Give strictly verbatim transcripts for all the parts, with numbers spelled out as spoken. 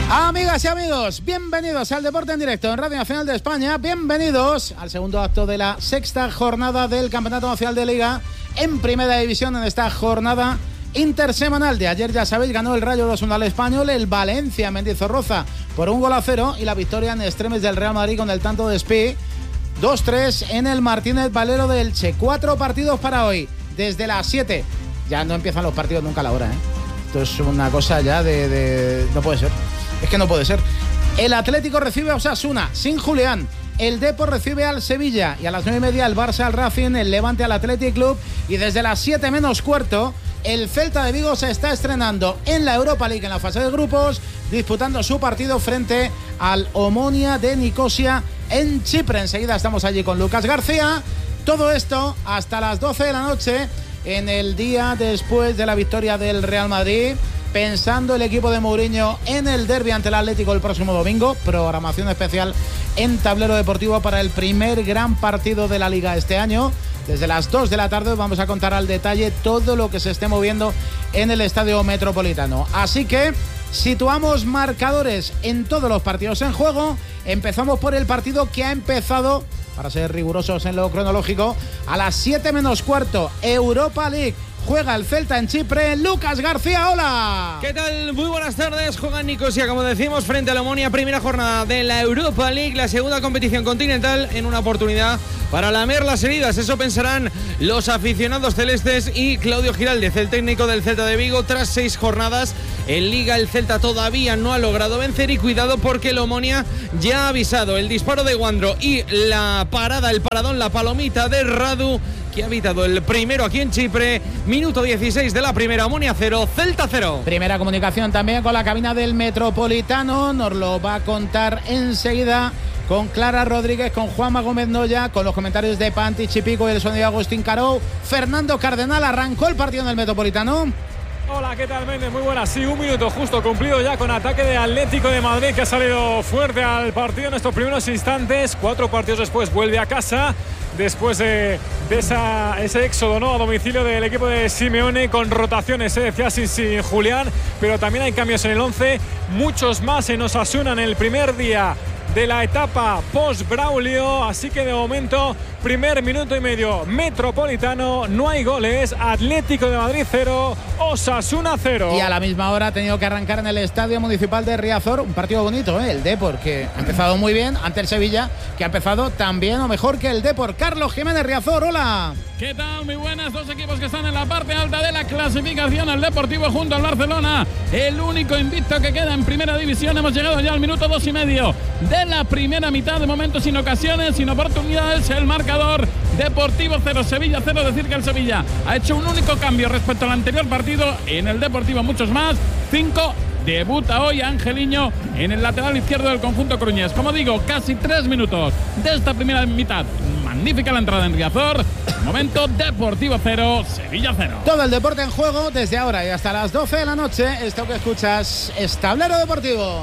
Amigas y amigos, bienvenidos al Deporte en Directo en Radio Nacional de España. Bienvenidos al segundo acto de la sexta jornada del Campeonato Nacional de Liga en Primera División en esta jornada intersemanal de ayer. Ya sabéis, ganó el Rayo dos uno al Español, el Valencia Mendizorroza por un gol a cero y la victoria en extremes del Real Madrid con el tanto de Spi dos tres en el Martínez Valero de Elche. Cuatro partidos para hoy, desde las siete. Ya no empiezan los partidos nunca a la hora, ¿eh? Esto es una cosa ya de, de... no puede ser. Es que no puede ser. El Atlético recibe a Osasuna sin Julián. El Depor recibe al Sevilla. Y a las nueve y media el Barça al Racing, el Levante al Athletic Club. Y desde las siete menos cuarto, el Celta de Vigo se está estrenando en la Europa League en la fase de grupos, disputando su partido frente al Omonia de Nicosia en Chipre. Enseguida estamos allí con Lucas García. Todo esto hasta las doce de la noche, en el día después de la victoria del Real Madrid, pensando el equipo de Mourinho en el derbi ante el Atlético el próximo domingo. Programación especial en Tablero Deportivo para el primer gran partido de la Liga este año. Desde las dos de la tarde vamos a contar al detalle todo lo que se esté moviendo en el Estadio Metropolitano. Así que situamos marcadores en todos los partidos en juego. Empezamos por el partido que ha empezado, para ser rigurosos en lo cronológico, a las siete menos cuarto, Europa League. Juega el Celta en Chipre. Lucas García, hola. ¿Qué tal? Muy buenas tardes. Juega Nicosia, como decimos, frente a la Omonia. Primera jornada de la Europa League, la segunda competición continental, en una oportunidad para lamer las heridas. Eso pensarán los aficionados celestes y Claudio Giraldez, el técnico del Celta de Vigo. Tras seis jornadas en Liga, el Celta todavía no ha logrado vencer. Y cuidado, porque el Omonia ya ha avisado. El disparo de Wandro y la parada, el paradón, la palomita de Radu, que ha evitado el primero aquí en Chipre. Minuto dieciséis de la primera, Omonia cero, Celta cero. Primera comunicación también con la cabina del Metropolitano. Nos lo va a contar enseguida con Clara Rodríguez, con Juanma Gómez Noya, con los comentarios de Panti Chipico y el sonido de Agustín Carou. Fernando Cardenal, arrancó el partido en el Metropolitano. Hola, ¿qué tal, Méndez? Muy buenas. Sí, un minuto justo cumplido ya con ataque de Atlético de Madrid, que ha salido fuerte al partido en estos primeros instantes. Cuatro partidos después vuelve a casa, después de, de esa, ese éxodo, ¿no?, a domicilio del equipo de Simeone, con rotaciones, se decía, sin, sin Julián, pero también hay cambios en el once, muchos más en Osasuna en el primer día de la etapa post-Braulio. Así que de momento, primer minuto y medio Metropolitano, no hay goles. Atlético de Madrid cero, Osasuna cero. Y a la misma hora ha tenido que arrancar en el Estadio Municipal de Riazor un partido bonito, ¿eh? El Depor, que ha empezado muy bien ante el Sevilla, que ha empezado también o mejor que el Depor. Carlos Jiménez, Riazor, hola. ¿Qué tal? Muy buenas. Dos equipos que están en la parte alta de la clasificación. El Deportivo junto al Barcelona, el único invicto que queda en Primera División. Hemos llegado ya al minuto dos y medio de la primera mitad, de momento sin ocasiones, sin oportunidades. El marcador: Deportivo cero, Sevilla cero. Decir que el Sevilla ha hecho un único cambio respecto al anterior partido. En el Deportivo muchos más, cinco. Debuta hoy Angeliño en el lateral izquierdo del conjunto cruñés. Como digo, casi tres minutos de esta primera mitad. Magnífica la entrada en Riazor. Momento: Deportivo cero, Sevilla cero. Todo el deporte en juego desde ahora y hasta las doce de la noche. Esto que escuchas es Tablero Deportivo.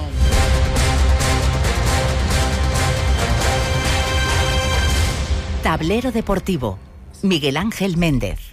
Tablero Deportivo. Miguel Ángel Méndez.